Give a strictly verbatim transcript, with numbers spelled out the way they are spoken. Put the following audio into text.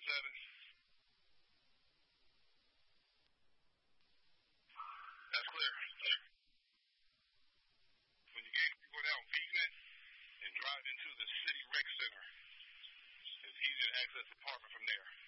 seven. That's clear. Clear. When you get you go down Beekman and drive into the city rec center, it's easy to access the apartment from there.